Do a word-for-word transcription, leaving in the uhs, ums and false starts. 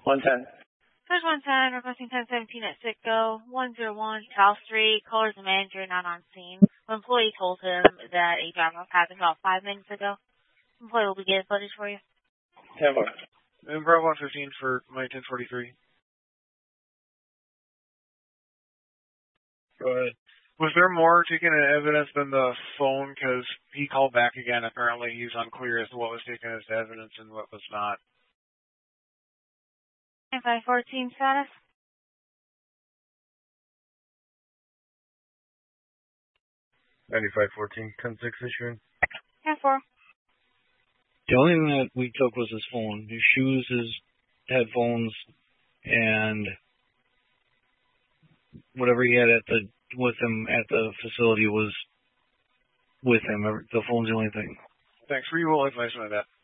one ten. Push one ten, requesting ten seventeen at Sitco, one oh one South Street. Caller's the manager, not on scene. The employee told him that a drop-off happened about five minutes ago. The employee will be getting footage for you. ten four. And Bravo one fifteen for my ten forty-three. Go ahead. Was there more taken as evidence than the phone? Because he called back again. Apparently, he's unclear as to what was taken as evidence and what was not. five fourteen status? ninety-five fourteen, ten six issuing. ten four. The only thing that we took was his phone, his shoes, his headphones, and whatever he had at the with him at the facility was with him. The phone's the only thing. Thanks. We will advise on that.